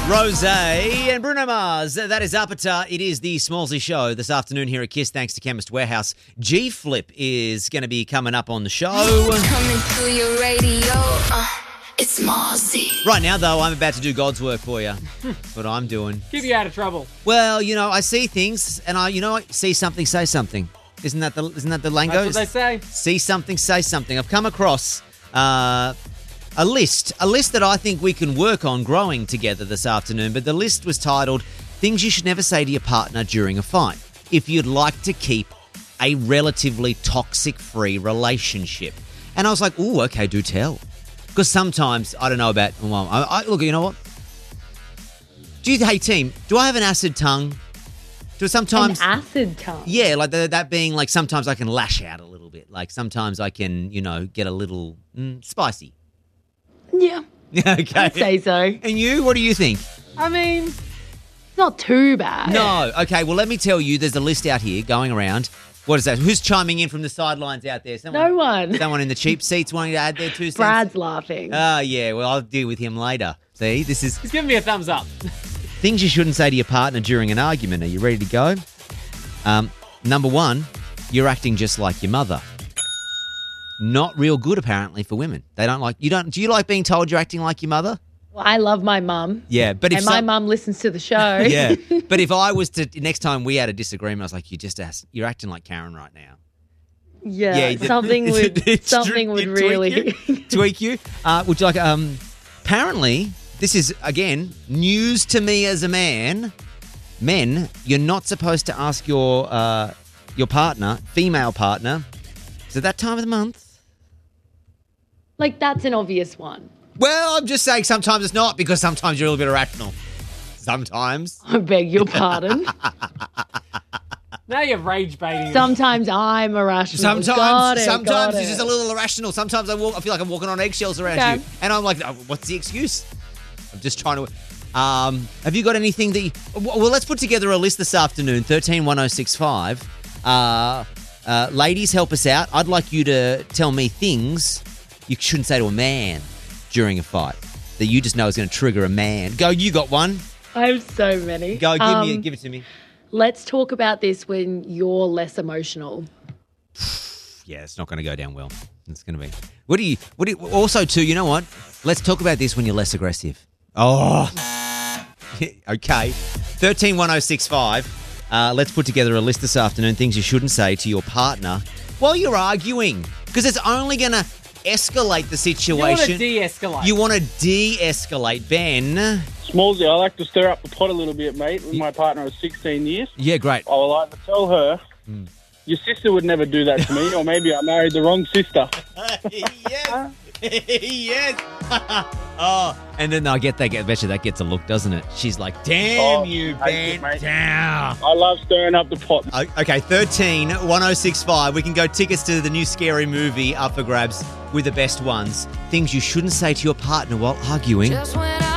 Rosé and Bruno Mars. That is Uppita. It is the Smallsy Show this afternoon here at KISS, thanks to Chemist Warehouse. G-Flip is going to be coming up on the show. Coming to your radio, it's Smallsy. Right now, though, I'm about to do God's work for you. That's what I'm doing. Keep you out of trouble. Well, you know, I see things, and I see something, say something. Isn't that the lingo? That's what they say. See something, say something. I've come across a list that I think we can work on growing together this afternoon, but the list was titled Things You Should Never Say to Your Partner During a Fight if you'd like to keep a relatively toxic-free relationship. And I was like, ooh, okay, do tell. Because sometimes, I don't know about, look, you know what? Hey, team, do I have an acid tongue? Do sometimes an acid tongue? Yeah, like that being like sometimes I can lash out a little bit. Like sometimes I can, get a little spicy. Yeah. Okay. I'd say so. And you, what do you think? I mean, not too bad. No. Okay, well, let me tell you, there's a list out here going around. What is that? Who's chiming in from the sidelines out there? No one. Someone in the cheap seats wanting to add their 2 cents? Brad's laughing. Yeah, well, I'll deal with him later. See, this is he's giving me a thumbs up. things you shouldn't say to your partner during an argument. Are you ready to go? Number 1, you're acting just like your mother. Not real good, apparently, for women. They don't like... Do you like being told you're acting like your mother? Well, I love my mum. Yeah, but if... And my mum listens to the show. Yeah, but if I was to... Next time we had a disagreement, I was like, you're acting like Karen right now. Yeah, something would really... tweak you. Would you like... apparently, this is, again, news to me as a man. Men, you're not supposed to ask your partner, female partner, is it that time of the month? Like, that's an obvious one. Well, I'm just saying sometimes it's not, because sometimes you're a little bit irrational. Sometimes. I beg your pardon. Now you're rage baiting. Sometimes I'm irrational. Sometimes Got it's just a little irrational. Sometimes I feel like I'm walking on eggshells around you. And I'm like, oh, what's the excuse? I'm just trying to... have you got anything that... Well, let's put together a list this afternoon, 131065. Ladies, help us out. I'd like you to tell me things you shouldn't say to a man during a fight that you just know is going to trigger a man. Go, you got one. I have so many. Go, give it to me. Let's talk about this when you're less emotional. Yeah, it's not going to go down well. It's going to be... What do you... Also, too, you know what? Let's talk about this when you're less aggressive. Oh. Okay. 131065. Let's put together a list this afternoon, things you shouldn't say to your partner while you're arguing. Because it's only going to escalate the situation. You want You want to de-escalate. to de-escalate. Ben? Smallsy, I like to stir up the pot a little bit, mate, with my partner of 16 years. Yeah, great. I will either tell her, your sister would never do that to me, or maybe I married the wrong sister. Yes. Yes. Oh, and then I bet you that gets a look, doesn't it? She's like, damn you, Ben. Damn. I love stirring up the pot. Okay, 131065. We can go tickets to the new scary movie up for grabs with the best ones. Things you shouldn't say to your partner while arguing. Just when